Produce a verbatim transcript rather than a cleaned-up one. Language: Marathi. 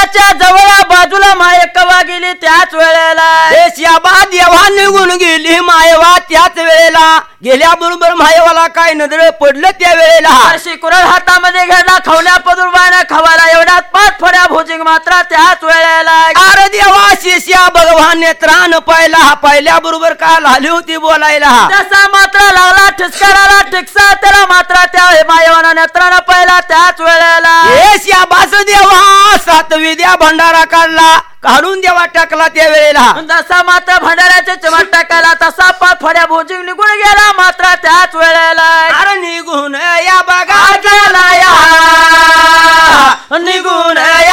भंडाऱ्याच्या जवळ बाजूला माय कवा गेली त्याच वेळेला देशाबा देवा निघून गेली मायवा त्याच वेळेला गेल्याबरोबर मायवाला काय नजर पडलं त्या वेळेला वर्षी कुरळ हातामध्ये घेतला खवल्या पदुरबाईनं खवाला एवढ्यात पाच फड्या भोजिंग मात्र त्याच वेळेला अरे देवा शिष्या भगवान नेत्रान पाहिला पहिल्या बरोबर काल आली होती बोलायला तसा मात्र लागला ठिसकाराला ठिकसा त्याला मात्र त्या मायवाना नेत्रानं पाहिला त्याच वेळेला हे शाबास देवा सात विद्या भंडारा काढला काढून देवा टाकला त्या वेळेला तसा मात्र भंडाऱ्याचे चिमट टाकायला तसा पाच फड्या भोजिंग निघून गेला मात्र त्याच वेळेला अरे निघून या बघा गेला या निघून